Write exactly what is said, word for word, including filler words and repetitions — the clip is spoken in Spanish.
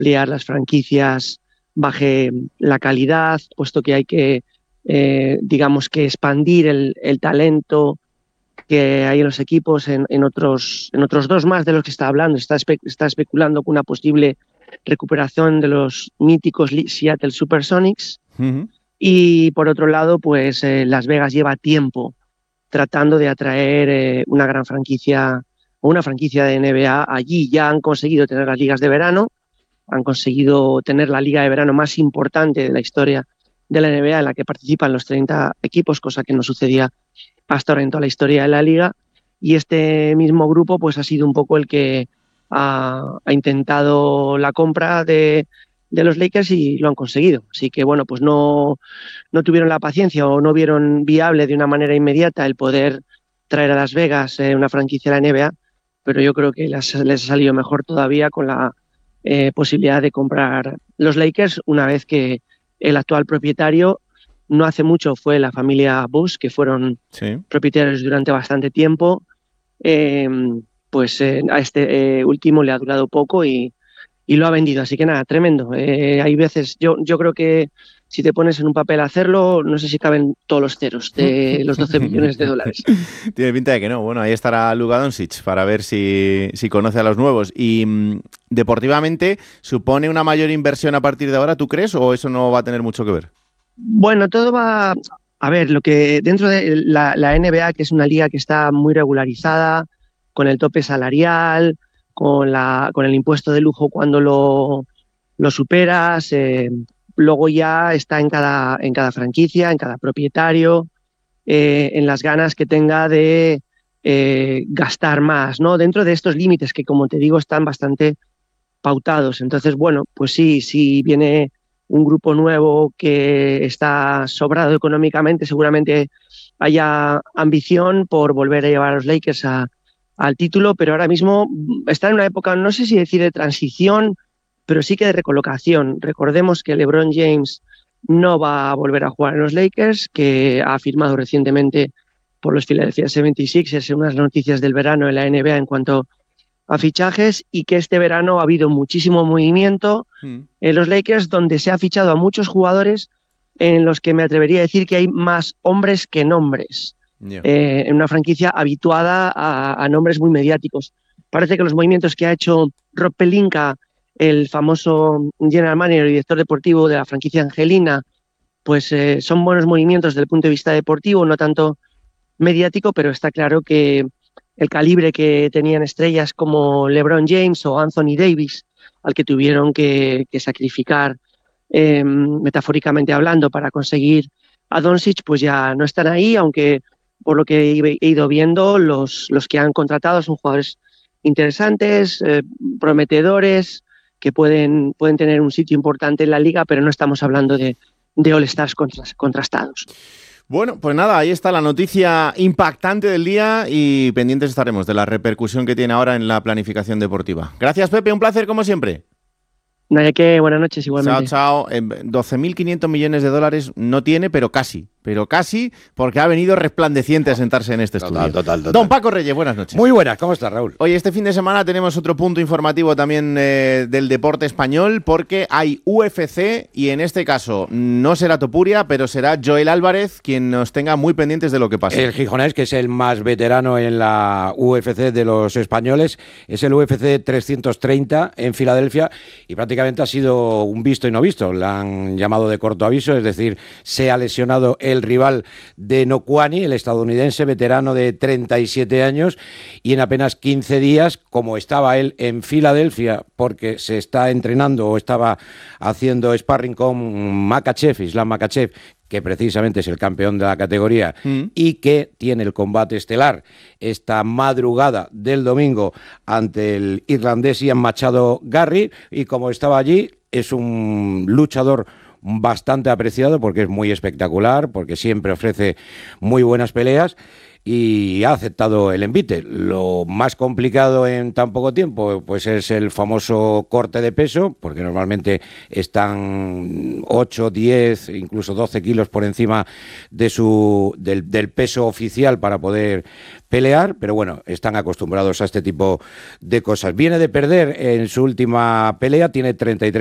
ampliar las franquicias baje la calidad, puesto que hay que, eh, digamos que expandir el, el talento que hay en los equipos en, en, otros, en otros dos más de los que está hablando. Está, espe está especulando con una posible recuperación de los míticos Seattle Supersonics. Uh-huh. Y por otro lado, pues eh, Las Vegas lleva tiempo tratando de atraer eh, una gran franquicia o una franquicia de N B A allí. Ya han conseguido tener las ligas de verano, han conseguido tener la liga de verano más importante de la historia de la N B A, en la que participan los treinta equipos, cosa que no sucedía hasta ahora en toda la historia de la liga. Y este mismo grupo pues ha sido un poco el que ha, ha intentado la compra de, de los Lakers y lo han conseguido. Así que bueno, pues no, no tuvieron la paciencia o no vieron viable de una manera inmediata el poder traer a Las Vegas eh, una franquicia de la N B A, pero yo creo que les, les ha salido mejor todavía con la eh, posibilidad de comprar los Lakers, una vez que el actual propietario, no hace mucho fue la familia Bush, que fueron sí. propietarios durante bastante tiempo, eh, pues eh, a este eh, último le ha durado poco y, y lo ha vendido. Así que nada, tremendo. Eh, hay veces, yo, yo creo que si te pones en un papel a hacerlo, no sé si caben todos los ceros de los doce millones de dólares. Tiene pinta de que no. Bueno, ahí estará Luka Doncic para ver si, si conoce a los nuevos. Y mmm, deportivamente, ¿supone una mayor inversión a partir de ahora, tú crees, o eso no va a tener mucho que ver? Bueno, todo va... A ver, lo que dentro de la, la N B A, que es una liga que está muy regularizada, con el tope salarial, con, la, con el impuesto de lujo cuando lo, lo superas, eh, luego ya está en cada, en cada franquicia, en cada propietario, eh, en las ganas que tenga de eh, gastar más, ¿no? Dentro de estos límites que, como te digo, están bastante pautados. Entonces, bueno, pues sí, sí viene un grupo nuevo que está sobrado económicamente, seguramente haya ambición por volver a llevar a los Lakers a, al título, pero ahora mismo está en una época, no sé si decir de transición, pero sí que de recolocación. Recordemos que LeBron James no va a volver a jugar en los Lakers, que ha firmado recientemente por los Philadelphia setenta y seis ers, unas noticias del verano en la N B A en cuanto a fichajes, y que este verano ha habido muchísimo movimiento mm. en los Lakers, donde se ha fichado a muchos jugadores en los que me atrevería a decir que hay más hombres que nombres, yeah. eh, en una franquicia habituada a, a nombres muy mediáticos. Parece que los movimientos que ha hecho Rob Pelinka, el famoso general manager y director deportivo de la franquicia angelina, pues eh, son buenos movimientos desde el punto de vista deportivo, no tanto mediático, pero está claro que el calibre que tenían estrellas como LeBron James o Anthony Davis, al que tuvieron que, que sacrificar eh, metafóricamente hablando para conseguir a Doncic, pues ya no están ahí, aunque por lo que he ido viendo, los, los que han contratado son jugadores interesantes, eh, prometedores, que pueden, pueden tener un sitio importante en la liga, pero no estamos hablando de, de All-Stars contrastados. Bueno, pues nada, ahí está la noticia impactante del día y pendientes estaremos de la repercusión que tiene ahora en la planificación deportiva. Gracias, Pepe, un placer como siempre. No hay que, buenas noches igualmente. Chao, chao. doce mil quinientos millones de dólares no tiene, pero casi, pero casi, porque ha venido resplandeciente a sentarse en este total, estudio. Total, total. Don Paco Reyes, buenas noches. Muy buenas, ¿cómo estás, Raúl? Oye, este fin de semana tenemos otro punto informativo también eh, del deporte español, porque hay U F C y en este caso no será Topuria, pero será Joel Álvarez quien nos tenga muy pendientes de lo que pasa. El gijonés, que es el más veterano en la U F C de los españoles, es el U F C trescientos treinta en Filadelfia y prácticamente ha sido un visto y no visto. Le han llamado de corto aviso, es decir, se ha lesionado el rival de Nokwani, el estadounidense veterano de treinta y siete años, y en apenas quince días, como estaba él en Filadelfia, porque se está entrenando o estaba haciendo sparring con Makhachev, Islam Makhachev, que precisamente es el campeón de la categoría mm. y que tiene el combate estelar esta madrugada del domingo ante el irlandés Ian Machado Garry, y como estaba allí, es un luchador bastante apreciado porque es muy espectacular, porque siempre ofrece muy buenas peleas y ha aceptado el envite. Lo más complicado en tan poco tiempo pues es el famoso corte de peso, porque normalmente están ocho, diez, incluso doce kilos por encima de su del, del peso oficial para poder pelear, pero bueno, están acostumbrados a este tipo de cosas. Viene de perder en su última pelea, tiene treinta y tres